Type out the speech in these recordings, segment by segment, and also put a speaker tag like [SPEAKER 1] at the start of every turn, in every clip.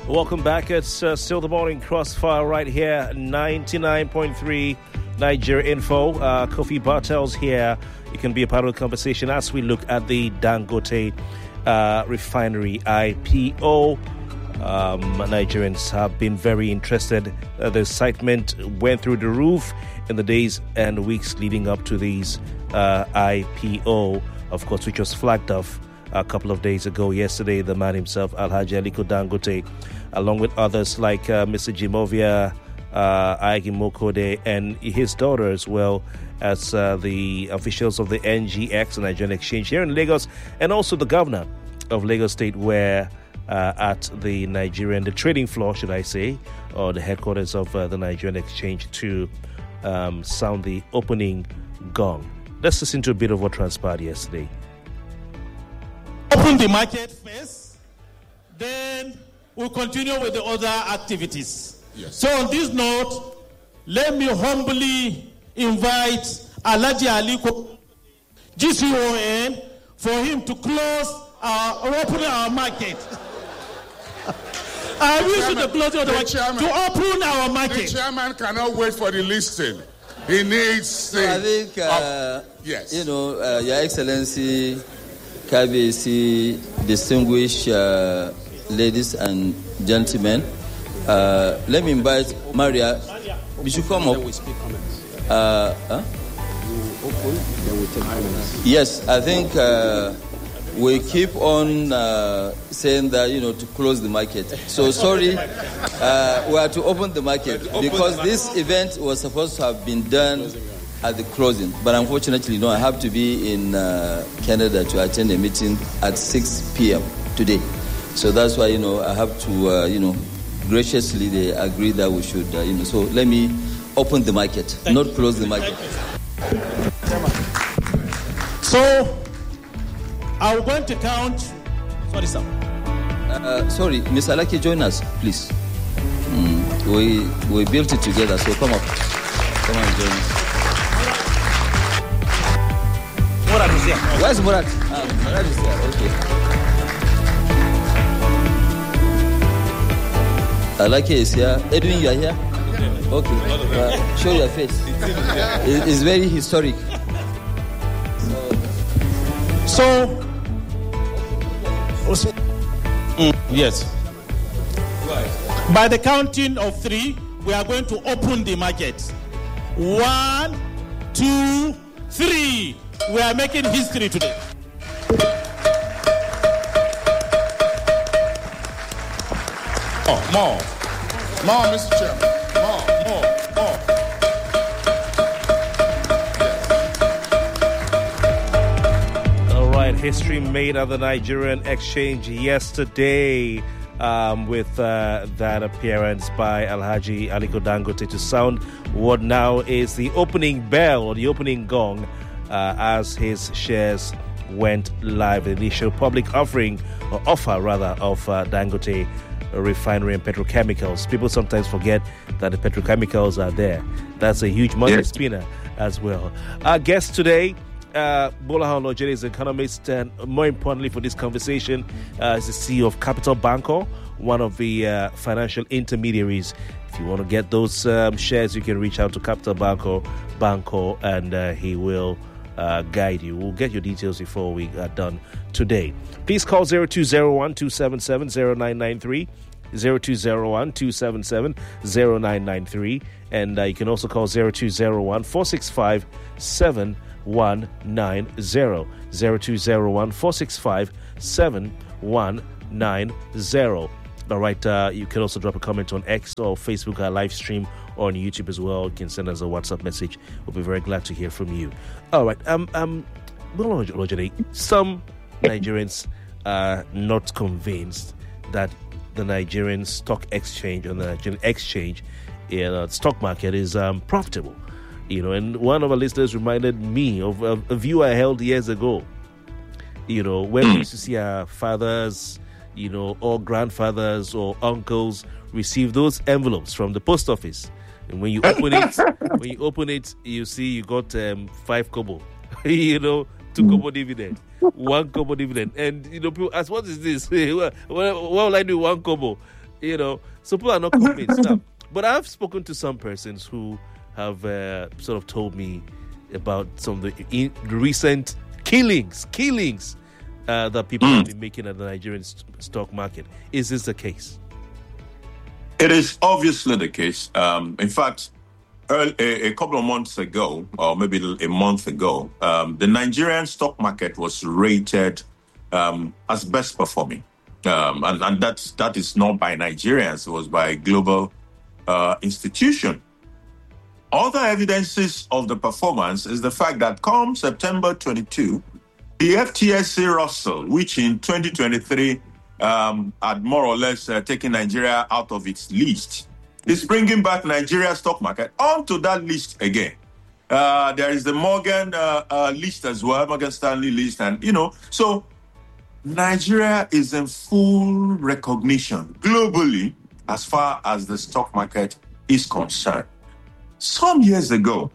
[SPEAKER 1] Welcome back. It's still the morning crossfire right here, 99.3 Nigeria Info. Kofi Bartels here. You can be a part of the conversation as we look at the Dangote refinery IPO. Nigerians have been very interested. The excitement went through the roof in the days and weeks leading up to these IPO, of course, which was flagged off a couple of days ago. Yesterday, the man himself, Alhaji Aliko Dangote, along with others like Mr. Jimovia, Aiki Mokode, and his daughter, as well as the officials of the NGX, the Nigerian Exchange here in Lagos, and also the governor of Lagos State, were at the trading floor, should I say, or the headquarters of the Nigerian Exchange to sound the opening gong. Let's listen to a bit of what transpired yesterday.
[SPEAKER 2] Open the market first, then we'll continue with the other activities. Yes. So on this note, let me humbly invite Alhaji Aliko, GCON, for him to open our market. I wish you to close the market, to open our market.
[SPEAKER 3] The chairman cannot wait for the listing. He needs the...
[SPEAKER 4] I think,
[SPEAKER 3] yes.
[SPEAKER 4] Your Excellency, KBC, distinguished ladies and gentlemen, let me invite Maria. We should come up. Yes, I think we keep on saying that, to close the market. So sorry, we are to open the market because this event was supposed to have been done at the closing. But unfortunately, I have to be in Canada to attend a meeting at 6 p.m. today. So that's why, I have to, graciously they agree that we should, so let me open the market, not close the market.
[SPEAKER 2] So, I'm going to count. Sorry, sir.
[SPEAKER 4] Sorry, Ms. Alaki, join us, please. We built it together, so come up. Come on, join us.
[SPEAKER 2] Murat is here.
[SPEAKER 4] Where's Murat? Murat is here, okay. Alaki is here. Edwin, you are here? Okay. Show your face. It's very historic.
[SPEAKER 2] Yes. By the counting of 3, we are going to open the market. 1, 2, 3. We are making history today.
[SPEAKER 3] More, Mr. Chairman. More.
[SPEAKER 1] All right, history made at the Nigerian Exchange yesterday with that appearance by Alhaji Aliko Dangote to sound what now is the opening bell or the opening gong as his shares went live. The initial public offer of Dangote refinery and petrochemicals. People sometimes forget that the petrochemicals are there. That's a huge money spinner as well. Our guest today, Bola Olojede, is an economist, and more importantly for this conversation, is the CEO of Capital Banco, one of the financial intermediaries. If you want to get those shares, you can reach out to Capital Banco, and he will guide you. We'll get your details before we are done today. Please call 0201-277-0993, 0201-277-0993, and you can also call 0201-465-7190, 0201-465-7190. All right, you can also drop a comment on X or Facebook, our live stream, or on YouTube as well. You can send us a WhatsApp message. We'll be very glad to hear from you. All right, some Nigerians are not convinced that the Nigerian stock exchange or the Nigerian exchange, stock market is profitable. And one of our listeners reminded me of a view I held years ago. When we used to see our fathers, or grandfathers or uncles receive those envelopes from the post office. And when you open it, you see you got 5 kobo, 2 kobo dividend, 1 kobo dividend. And, people ask, what is this? What will I do with 1 kobo? So people are not convinced now. But I've spoken to some persons who have sort of told me about some of the recent killings that people have been making at the Nigerian stock market. Is this the case?
[SPEAKER 5] It is obviously the case. In fact, a couple of months ago, or maybe a month ago, the Nigerian stock market was rated as best performing. And that is not by Nigerians, it was by a global institution. Other evidences of the performance is the fact that come September 22, the FTSE Russell, which in 2023 had more or less taken Nigeria out of its list, is bringing back Nigeria stock market onto that list again. There is the Morgan list as well, Morgan Stanley list, and so Nigeria is in full recognition globally as far as the stock market is concerned. Some years ago,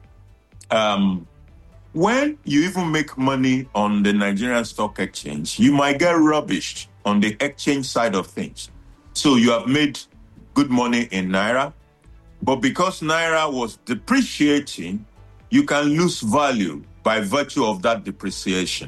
[SPEAKER 5] when you even make money on the Nigerian Stock Exchange, you might get rubbished on the exchange side of things. So you have made good money in Naira, but because Naira was depreciating, you can lose value by virtue of that depreciation.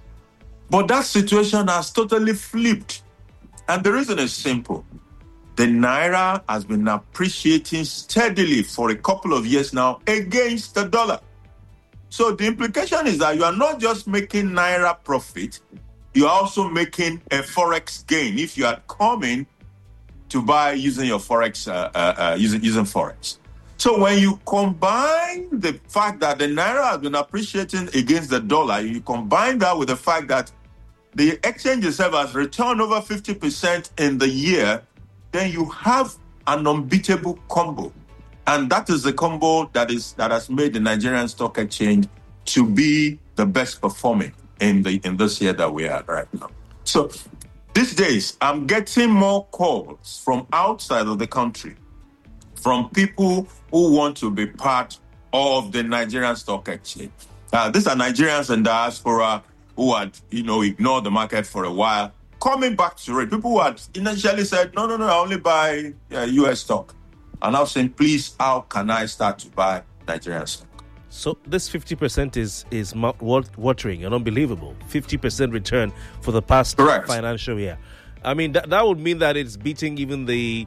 [SPEAKER 5] But that situation has totally flipped. And the reason is simple. The Naira has been appreciating steadily for a couple of years now against the dollar. So the implication is that you are not just making Naira profit, you are also making a Forex gain if you are coming to buy using your Forex, using Forex. So when you combine the fact that the Naira has been appreciating against the dollar, you combine that with the fact that the exchange itself has returned over 50% in the year, then you have an unbeatable combo. And that is the combo that has made the Nigerian Stock Exchange to be the best performing in this year that we are right now. So these days, I'm getting more calls from outside of the country, from people who want to be part of the Nigerian Stock Exchange. These are Nigerians in diaspora who had, ignored the market for a while, coming back to it. People who had initially said, no, I only buy U.S. stock. And now saying, please, how can I start to buy Nigerian stock?
[SPEAKER 1] So this 50% is mouth-watering and unbelievable. 50% return for the past financial year. I mean, that would mean that it's beating even the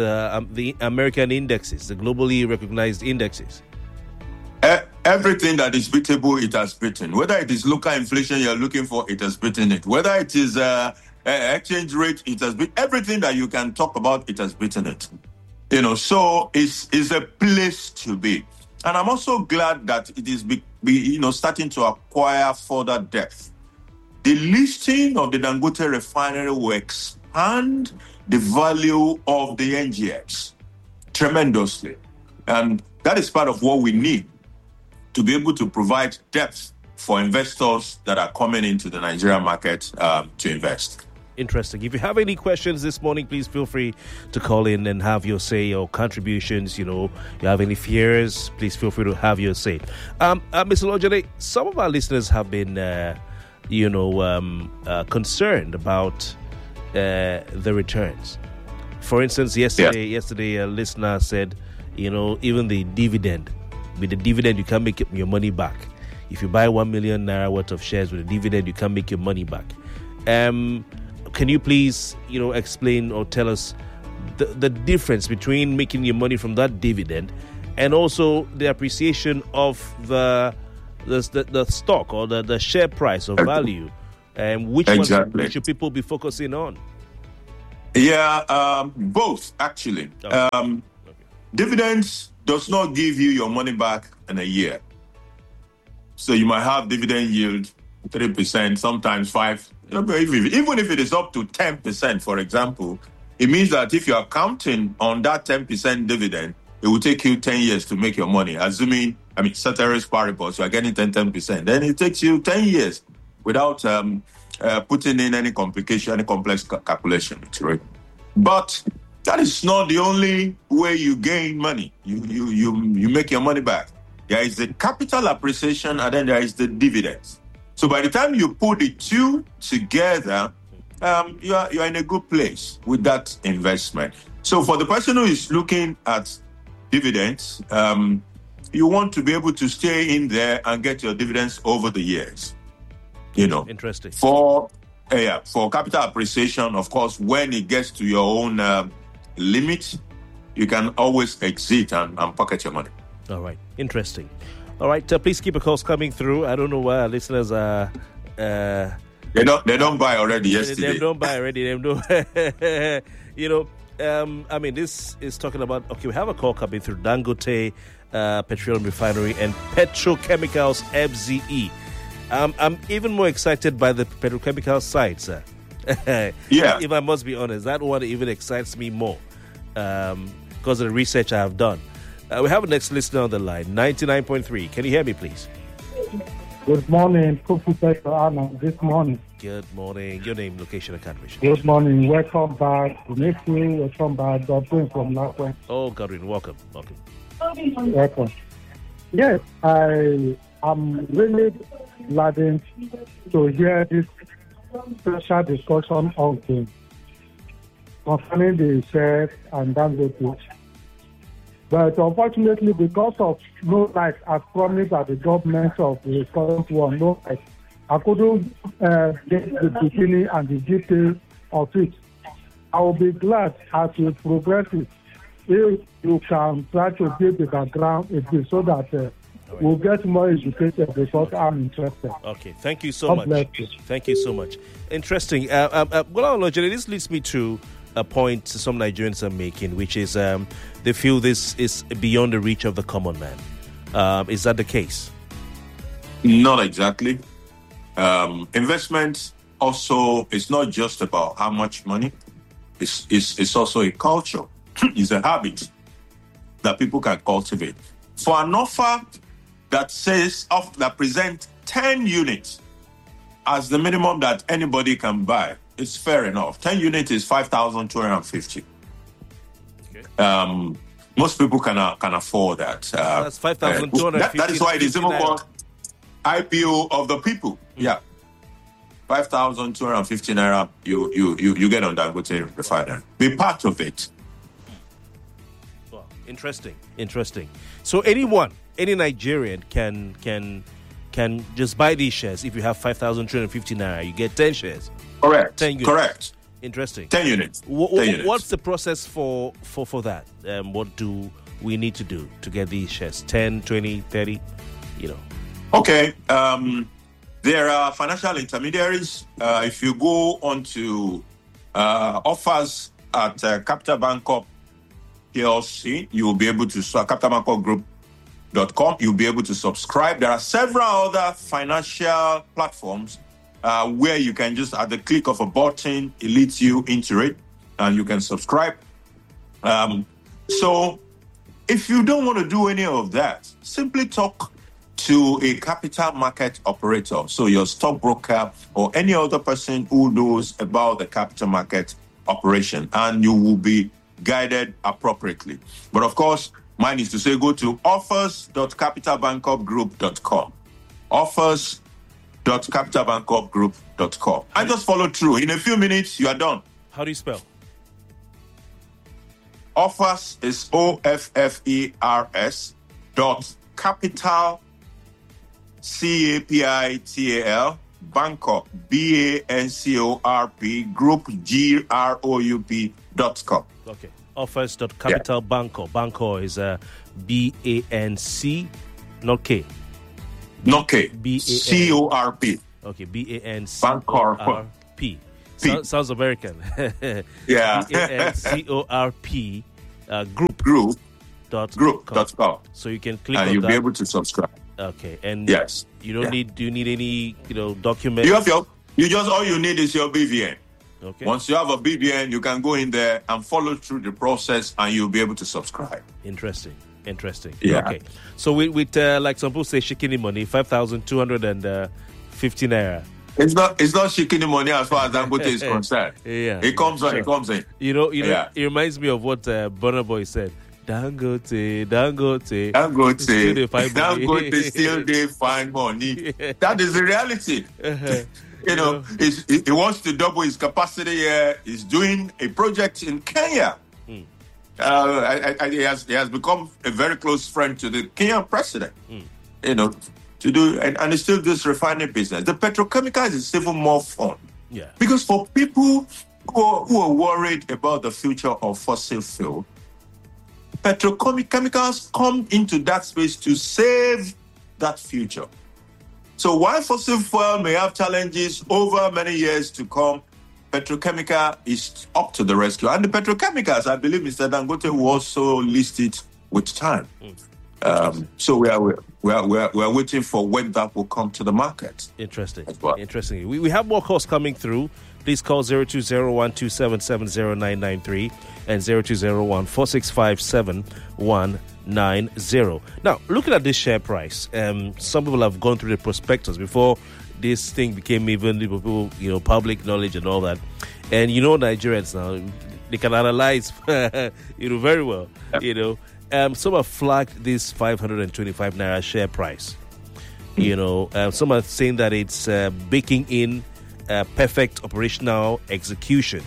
[SPEAKER 1] American indexes, the globally recognized indexes.
[SPEAKER 5] Everything that is beatable, it has beaten. Whether it is local inflation you're looking for, it has beaten it. Whether it is exchange rate, it has beaten. Everything that you can talk about, it has beaten it. So it's a place to be. And I'm also glad that it is starting to acquire further depth. The listing of the Dangote refinery will expand the value of the NGX tremendously. And that is part of what we need to be able to provide depth for investors that are coming into the Nigerian market to invest.
[SPEAKER 1] Interesting. If you have any questions this morning, please feel free to call in and have your say or contributions. You have any fears, please feel free to have your say. Mr. Olojade, some of our listeners have been, concerned about the returns. For instance, yesterday a listener said, even the dividend, with the dividend, you can't make your money back. If you buy 1 million naira worth of shares with a dividend, you can't make your money back. Can you please, explain or tell us the difference between making your money from that dividend and also the appreciation of the stock or the share price or value, and which one should people be focusing on?
[SPEAKER 5] Yeah, both actually.
[SPEAKER 1] Okay.
[SPEAKER 5] Dividends does not give you your money back in a year. So you might have dividend yield 3%, sometimes 5%. Even if it is up to 10%, for example, it means that if you are counting on that 10% dividend, it will take you 10 years to make your money. Assuming, ceteris paribus, you are getting 10%. Then it takes you 10 years without putting in any complication, any complex calculation. Right? But that is not the only way you gain money. You make your money back. There is the capital appreciation and then there is the dividends. So by the time you put the two together, you are in a good place with that investment. So for the person who is looking at dividends, you want to be able to stay in there and get your dividends over the years.
[SPEAKER 1] Interesting.
[SPEAKER 5] For capital appreciation, of course, when it gets to your own limit, you can always exit and pocket your money.
[SPEAKER 1] All right. Interesting. All right. Please keep a calls coming through. I don't know why our listeners are.
[SPEAKER 5] They don't buy already yesterday.
[SPEAKER 1] They don't buy already. They don't. This is talking about. Okay, we have a call coming through Dangote Petroleum Refinery and Petrochemicals FZE. I'm even more excited by the petrochemical side, sir.
[SPEAKER 5] Yeah.
[SPEAKER 1] If I must be honest, that one even excites me more because of the research I have done. We have a next listener on the line, 99.3. Can you hear me, please?
[SPEAKER 6] Good morning, Professor Anna. This morning.
[SPEAKER 1] Good morning. Your name, location, and country.
[SPEAKER 6] Good morning. Welcome back. Welcome back. Godwin from Lakwe.
[SPEAKER 1] Oh, Godwin, welcome.
[SPEAKER 6] Welcome. Yes, I am really glad to hear this special discussion concerning the shares and Dangote. But unfortunately, because of no right as promised by the government of the current one, no right, I couldn't get the beginning and the detail of it. I will be glad as we progress it, if you can try to build the background a bit so that we'll get more educated because I'm interested.
[SPEAKER 1] Okay, thank you so much. Thank you so much. Interesting. This leads me to a point some Nigerians are making, which is they feel this is beyond the reach of the common man. Is that the case?
[SPEAKER 5] Not exactly. Investment also is not just about how much money. It's also a culture. It's a habit that people can cultivate. For an offer that presents 10 units as the minimum that anybody can buy, it's fair enough. 10 units is 5,250. Okay. Most people can afford that.
[SPEAKER 1] That's 5,250.
[SPEAKER 5] That is why it is even called IPO of the people. Yeah. 5,250 naira, you get on Dangote Refinery. Be part of it.
[SPEAKER 1] Wow. Interesting. So any Nigerian can just buy these shares. If you have 5,250 naira, you get 10 shares.
[SPEAKER 5] Correct.
[SPEAKER 1] 10 units.
[SPEAKER 5] Correct.
[SPEAKER 1] Interesting.
[SPEAKER 5] 10 units. 10 units.
[SPEAKER 1] What's the process for that? What do we need to do to get these shares? 10, 20, 30,
[SPEAKER 5] Okay. There are financial intermediaries. If you go onto offers at Capital Bancorp PLC, you will be able to capitalbancorpgroup.com. You'll be able to subscribe. There are several other financial platforms where you can just, at the click of a button, it leads you into it, and you can subscribe. So if you don't want to do any of that, simply talk to a capital market operator, so your stockbroker or any other person who knows about the capital market operation, and you will be guided appropriately. But of course, mine is to say go to offers.capitalbancorpgroup.com. Offers.capitalbancorpgroup.com. And just follow through. In a few minutes, you are done.
[SPEAKER 1] How do you spell?
[SPEAKER 5] Offers is OFFERS .capital CAPITAL Bancorp BANCORP Group GROUP.com.
[SPEAKER 1] Okay. Offers.capitalbancorp. Bancor is BANC, not K.
[SPEAKER 5] Not K. CORP.
[SPEAKER 1] Okay, BANCORP. Sounds American.
[SPEAKER 5] Yeah.
[SPEAKER 1] BANCORP
[SPEAKER 5] group.com.
[SPEAKER 1] So you can click
[SPEAKER 5] and
[SPEAKER 1] on
[SPEAKER 5] you'll
[SPEAKER 1] that.
[SPEAKER 5] be able to subscribe.
[SPEAKER 1] Okay, and
[SPEAKER 5] yes,
[SPEAKER 1] you don't need. Do you need any documents?
[SPEAKER 5] All you need is your BVN.
[SPEAKER 1] Okay.
[SPEAKER 5] Once you have a BVN, you can go in there and follow through the process, and you'll be able to subscribe.
[SPEAKER 1] Interesting.
[SPEAKER 5] Yeah.
[SPEAKER 1] Okay. So with like some people say, shikini money, 5,250 naira.
[SPEAKER 5] It's not shikini money as far as Dangote is concerned.
[SPEAKER 1] Yeah.
[SPEAKER 5] It comes in.
[SPEAKER 1] It reminds me of what Burna Boy said. Dangote.
[SPEAKER 5] Still they find money. That is the reality. He wants to double his capacity here. He's doing a project in Kenya. He has become a very close friend to the Kenyan president. To do and it's still this refining business. The petrochemicals is even more fun.
[SPEAKER 1] Yeah.
[SPEAKER 5] Because for people who are worried about the future of fossil fuel, petrochemicals come into that space to save that future. So while fossil fuel may have challenges over many years to come, petrochemical is up to the rescue. And the petrochemicals, I believe Mr. Dangote will also list it with time. So we are waiting for when that will come to the market.
[SPEAKER 1] Interesting. Interesting. We have more calls coming through. Please call 0201-277-0993 and 0201-465-7190. Now, looking at this share price, some people have gone through the prospectus before this thing became even public knowledge and all that. And Nigerians now, they can analyze very well. Some have flagged this 525 naira share price. Some are saying that it's baking in perfect operational execution.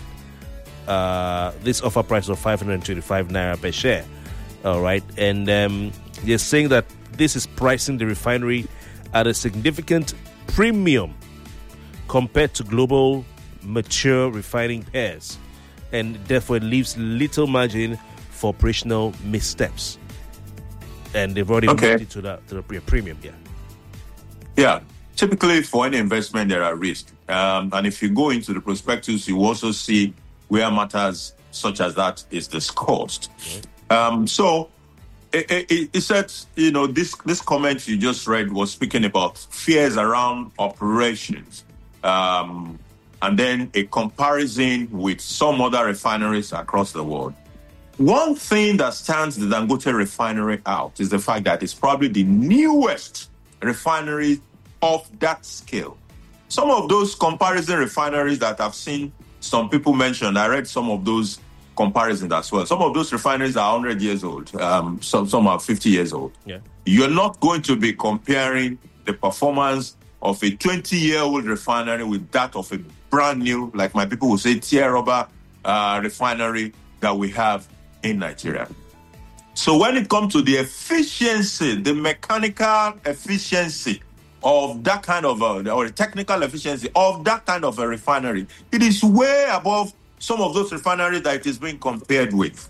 [SPEAKER 1] This offer price of 525 naira per share. All right. And they're saying that this is pricing the refinery at a significant premium compared to global mature refining peers. And therefore it leaves little margin for operational missteps. And they've already moved it to the premium.
[SPEAKER 5] Yeah. Typically, for any investment, there are risks. And if you go into the prospectus, you also see where matters such as that is discussed. So it said, this comment you just read was speaking about fears around operations. And then a comparison with some other refineries across the world. One thing that stands the Dangote refinery out is the fact that it's probably the newest refinery of that scale. Some of those comparison refineries that I've seen some people mention, I read some of those comparisons as well. Some of those refineries are 100 years old. Some are 50 years old.
[SPEAKER 1] Yeah.
[SPEAKER 5] You're not going to be comparing the performance of a 20-year-old refinery with that of a brand new, like my people will say, tier rubber refinery that we have in Nigeria. So when it comes to the efficiency, the mechanical efficiency of that kind of or the technical efficiency of that kind of a refinery, it is way above some of those refineries that it is being compared with.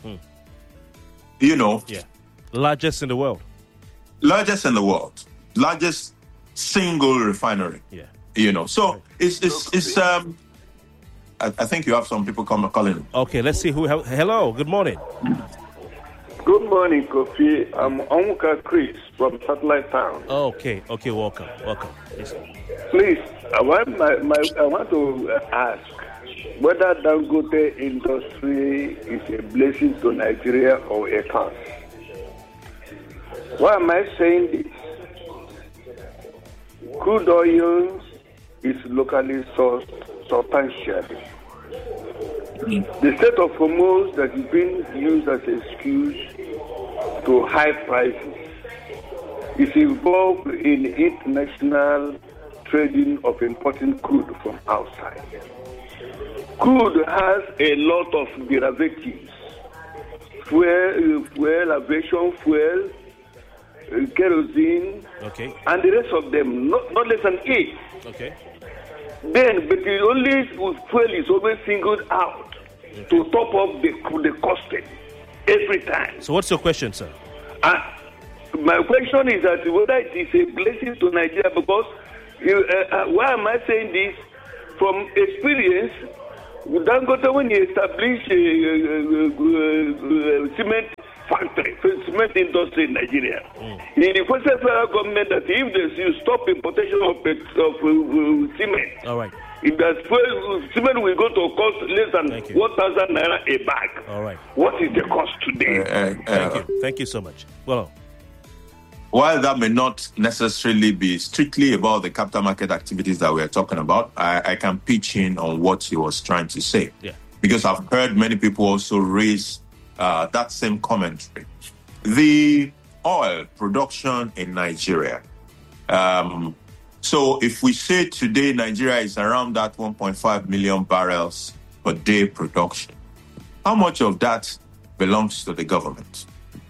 [SPEAKER 1] Largest in the world.
[SPEAKER 5] Largest in the world. Largest single refinery.
[SPEAKER 1] Yeah.
[SPEAKER 5] So it's I think you have some people calling.
[SPEAKER 1] Okay, let's see who. Hello, good morning.
[SPEAKER 7] Good morning, Kofi. I'm Onwuka Chris from Satellite Town.
[SPEAKER 1] Okay, welcome.
[SPEAKER 7] Please, I want to ask whether Dangote industry is a blessing to Nigeria or a curse. Why am I saying this? Crude oil is locally sourced substantially. The state of Hormuz that is being used as an excuse to high prices is involved in international trading of importing crude from outside. Crude has a lot of derivatives: fuel, aviation fuel, kerosene, and the rest of them, not less than 8.
[SPEAKER 1] Okay.
[SPEAKER 7] Then, but the only fuel is always singled out to top up the costing every time.
[SPEAKER 1] So what's your question, sir?
[SPEAKER 7] My question is that whether it is a blessing to Nigeria, because why am I saying this? From experience, Dangote, when he established cement factory, cement industry in Nigeria, he requested federal government that if you stop importation of cement,
[SPEAKER 1] all right,
[SPEAKER 7] if that cement will go to cost less than 1,000 naira a bag.
[SPEAKER 1] All right.
[SPEAKER 7] What is the cost today?
[SPEAKER 1] Thank you so much. Well,
[SPEAKER 5] while that may not necessarily be strictly about the capital market activities that we're talking about, I can pitch in on what he was trying to say.
[SPEAKER 1] Yeah.
[SPEAKER 5] Because I've heard many people also raise that same commentary. The oil production in Nigeria, So if we say today Nigeria is around that 1.5 million barrels per day production, how much of that belongs to the government?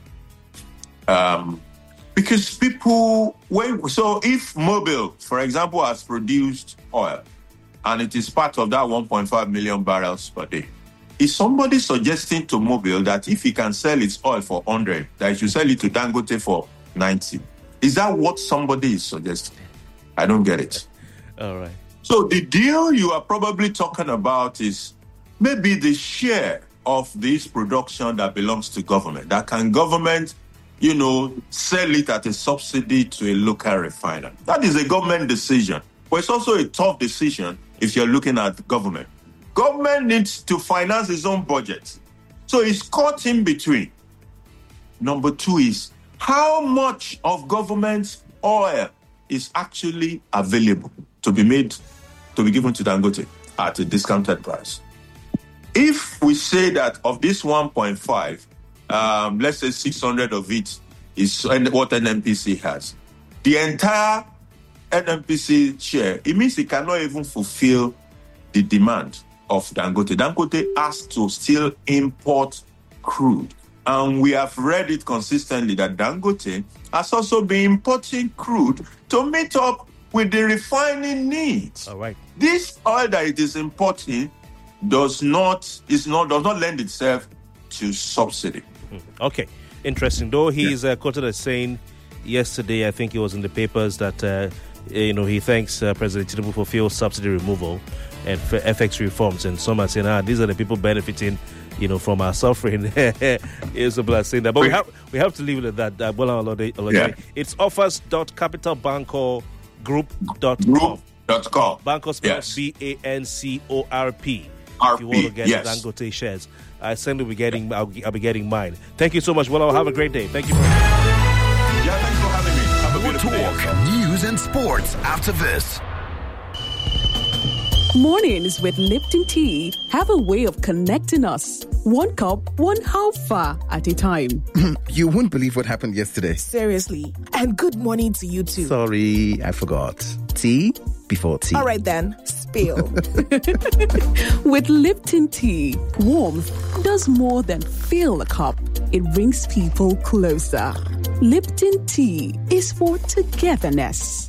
[SPEAKER 5] Because people, so if Mobil, for example, has produced oil and it is part of that 1.5 million barrels per day, is somebody suggesting to Mobil that if he can sell its oil for 100, that he should sell it to Dangote for 90? Is that what somebody is suggesting? I don't get it.
[SPEAKER 1] All right.
[SPEAKER 5] So the deal you are probably talking about is maybe the share of this production that belongs to government. That can government, sell it at a subsidy to a local refiner. That is a government decision. But it's also a tough decision if you're looking at government. Government needs to finance its own budget. So it's caught in between. Number two is how much of government's oil is actually available to be given to Dangote at a discounted price. If we say that of this 1.5, let's say 600 of it is what NNPC has, the entire NNPC share, it means it cannot even fulfill the demand of Dangote. Dangote has to still import crude. And we have read it consistently that Dangote has also been importing crude to meet up with the refining needs.
[SPEAKER 1] All right.
[SPEAKER 5] This oil that it is importing does not lend itself to subsidy.
[SPEAKER 1] Okay, interesting. Though he's quoted as saying yesterday, I think it was in the papers that he thanks President Tinubu for fuel subsidy removal and for FX reforms, and some are saying, these are the people benefiting, from our suffering. Is a saying that, but we have to leave it at that. It's offers.capitalbancogroup.com. Banco spells BANCORP. If you want to get Dangote shares, I'll be getting mine. Thank you so much. Well, I'll have a great day. Thank you.
[SPEAKER 5] Thanks for having me. Have a beautiful day.
[SPEAKER 8] Talk, news, and sports after this.
[SPEAKER 9] Mornings with Lipton Tea have a way of connecting us. One cup, one halfa at a time.
[SPEAKER 10] You won't believe what happened yesterday.
[SPEAKER 11] Seriously. And good morning to you too.
[SPEAKER 10] Sorry, I forgot. Tea before tea.
[SPEAKER 11] All right then, spill.
[SPEAKER 9] With Lipton Tea, warmth does more than fill a cup. It brings people closer. Lipton Tea is for togetherness.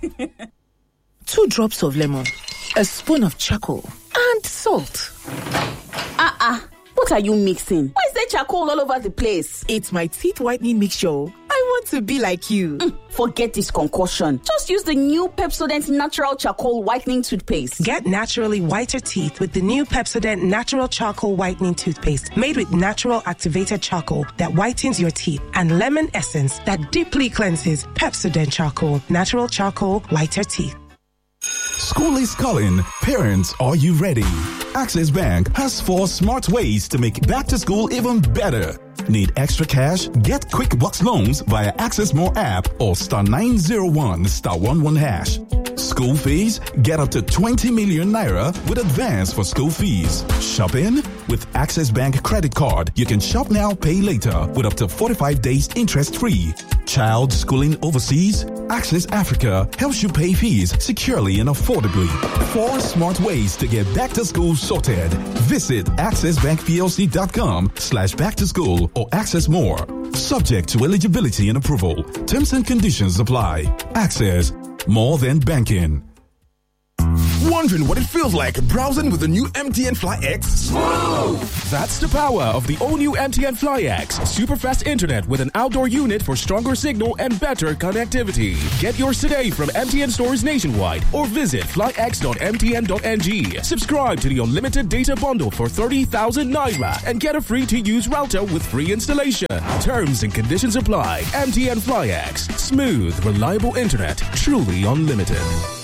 [SPEAKER 11] 2 drops of lemon, a spoon of charcoal, and salt.
[SPEAKER 12] What are you mixing? Why is there charcoal all over the place?
[SPEAKER 11] It's my teeth whitening mixture. I want to be like you.
[SPEAKER 12] Forget this concoction. Just use the new Pepsodent Natural Charcoal Whitening Toothpaste.
[SPEAKER 11] Get naturally whiter teeth with the new Pepsodent Natural Charcoal Whitening Toothpaste, made with natural activated charcoal that whitens your teeth and lemon essence that deeply cleanses. Pepsodent Charcoal, natural charcoal, whiter teeth.
[SPEAKER 13] School is calling. Parents, are you ready? Access Bank has 4 smart ways to make back to school even better. Need extra cash? Get quick box loans via Access More app or *901 *11#. School fees? Get up to 20 million naira with advance for school fees. Shopping? With Access Bank credit card, you can shop now, pay later with up to 45 days interest free. Child schooling overseas? Access Africa helps you pay fees securely and affordably. 4 smart ways to get back to school sorted. Visit accessbankplc.com/back to school or Access More. Subject to eligibility and approval. Terms and conditions apply. Access, more than banking.
[SPEAKER 8] Wondering what it feels like browsing with the new MTN Fly X?
[SPEAKER 14] Smooth! That's the power of the all-new MTN Fly X. Super fast internet with an outdoor unit for stronger signal and better connectivity. Get yours today from MTN stores nationwide or visit flyx.mtn.ng. Subscribe to the unlimited data bundle for 30,000 naira and get a free-to-use router with free installation. Terms and conditions apply. MTN Fly X. Smooth, reliable internet. Truly unlimited.